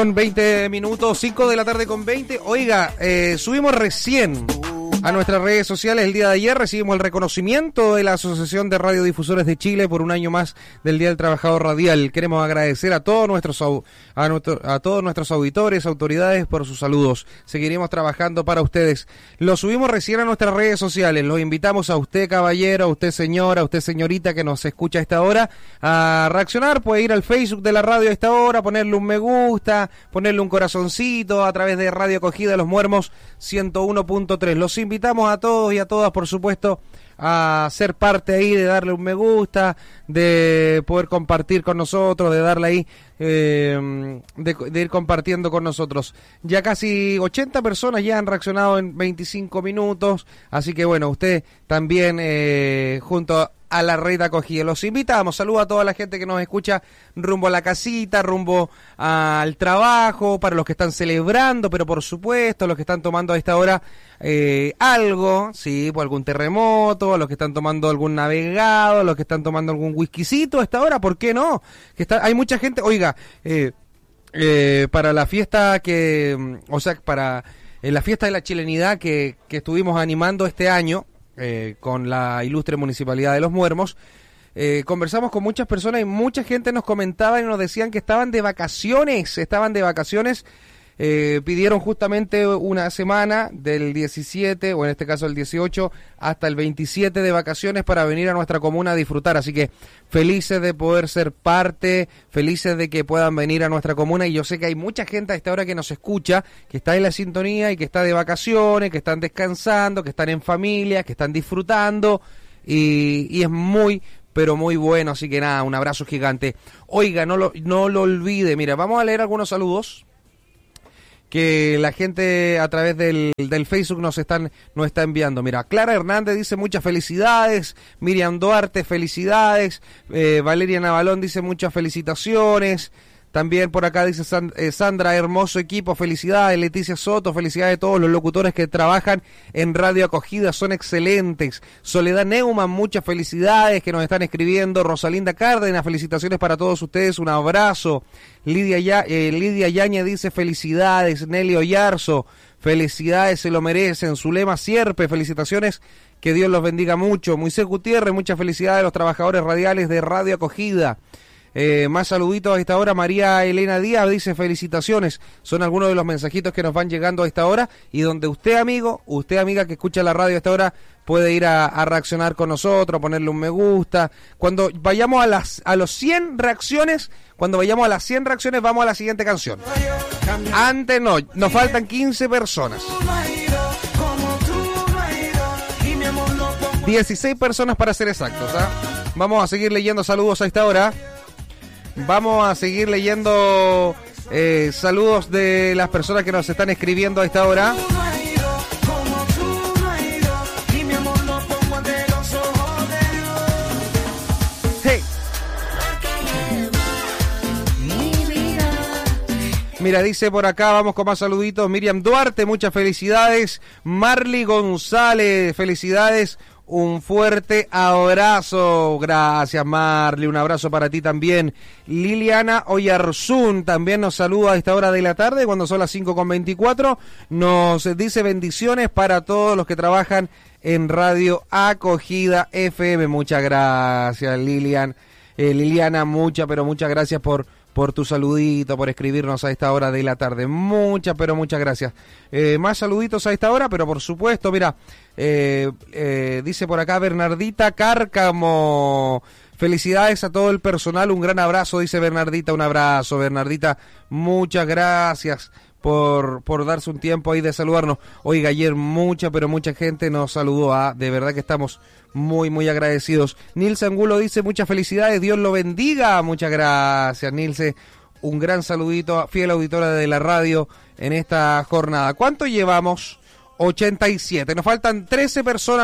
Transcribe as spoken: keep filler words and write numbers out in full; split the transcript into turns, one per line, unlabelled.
con veinte minutos, cinco de la tarde con veinte. Oiga, eh, subimos recién a nuestras redes sociales el día de ayer, recibimos el reconocimiento de la Asociación de Radiodifusores de Chile por un año más del Día del Trabajador Radial. Queremos agradecer a todos nuestros a, nuestro, a todos nuestros auditores, autoridades por sus saludos. Seguiremos trabajando para ustedes. Lo subimos recién a nuestras redes sociales. Los invitamos a usted, caballero, a usted, señora, a usted, señorita, que nos escucha a esta hora, a reaccionar. Puede ir al Facebook de la radio a esta hora, ponerle un me gusta, ponerle un corazoncito a través de Radio Acogida Los Muermos ciento uno punto tres. Los invitamos Invitamos a todos y a todas, por supuesto, a ser parte ahí, de darle un me gusta, de poder compartir con nosotros, de darle ahí, eh, de, de ir compartiendo con nosotros. Ya casi ochenta personas ya han reaccionado en veinticinco minutos, así que bueno, usted también eh, junto a a la red acogida. Los invitamos, saludo a toda la gente que nos escucha rumbo a la casita, rumbo al trabajo, para los que están celebrando, pero por supuesto, los que están tomando a esta hora eh, algo, sí, por algún terremoto, los que están tomando algún navegado, los que están tomando algún whiskycito a esta hora, ¿por qué no? Que está, hay mucha gente, oiga, eh, eh, para la fiesta que, o sea, para eh, la fiesta de la chilenidad que, que estuvimos animando este año, Eh, con la ilustre Municipalidad de Los Muermos, eh, conversamos con muchas personas y mucha gente nos comentaba y nos decían que estaban de vacaciones, estaban de vacaciones, eh, pidieron justamente una semana del diecisiete, o en este caso el dieciocho, hasta el veintisiete de vacaciones para venir a nuestra comuna a disfrutar, así que felices de poder ser parte, felices de que puedan venir a nuestra comuna, y yo sé que hay mucha gente a esta hora que nos escucha, que está en la sintonía y que está de vacaciones, que están descansando, que están en familia, que están disfrutando, y, y es muy, pero muy bueno, así que nada, un abrazo gigante. Oiga, no lo, no lo olvide, mira, vamos a leer algunos saludos que la gente a través del, del Facebook nos están nos está enviando. Mira, Clara Hernández dice muchas felicidades, Miriam Duarte, felicidades, eh, Valeria Navalón dice muchas felicitaciones, también por acá dice San, eh, Sandra, hermoso equipo, felicidades, Leticia Soto, felicidades a todos los locutores que trabajan en Radio Acogida, son excelentes, Soledad Neumann, muchas felicidades que nos están escribiendo, Rosalinda Cárdenas, felicitaciones para todos ustedes, un abrazo, Lidia, ya, eh, Lidia Yaña dice felicidades, Nelly Oyarzo, felicidades, se lo merecen, Zulema Sierpe, felicitaciones, que Dios los bendiga mucho, Moisés Gutiérrez, muchas felicidades a los trabajadores radiales de Radio Acogida. Eh, más saluditos a esta hora. María Elena Díaz dice felicitaciones. Son algunos de los mensajitos que nos van llegando a esta hora, y donde usted, amigo, usted, amiga, que escucha la radio a esta hora, puede ir a, a reaccionar con nosotros, ponerle un me gusta. Cuando vayamos a las a los cien reacciones, cuando vayamos a las cien reacciones, vamos a la siguiente canción. Antes no, nos faltan quince personas. dieciséis personas para ser exactos, ¿eh? Vamos a seguir leyendo saludos a esta hora. Vamos a seguir leyendo eh, saludos de las personas que nos están escribiendo a esta hora. Hey. Mira, dice por acá, vamos con más saluditos. Miriam Duarte, muchas felicidades. Marly González, felicidades. Un fuerte abrazo, gracias Marly, un abrazo para ti también. Liliana Oyarzún también nos saluda a esta hora de la tarde, cuando son las cinco con veinticuatro, nos dice bendiciones para todos los que trabajan en Radio Acogida F M. Muchas gracias Lilian, eh, Liliana, muchas, pero muchas gracias por... por tu saludito, por escribirnos a esta hora de la tarde. Muchas, pero muchas gracias. Eh, más saluditos a esta hora, pero por supuesto, mira, eh, eh, dice por acá Bernardita Cárcamo. Felicidades a todo el personal, un gran abrazo, dice Bernardita, un abrazo, Bernardita. Muchas gracias por, por darse un tiempo ahí de saludarnos. Oiga, ayer mucha, pero mucha gente nos saludó, ¿ah? De verdad que estamos muy, muy agradecidos. Nilce Angulo dice muchas felicidades, Dios lo bendiga. Muchas gracias, Nilce. Un gran saludito, fiel auditora de la radio en esta jornada. ¿Cuánto llevamos? ochenta y siete. Nos faltan trece personas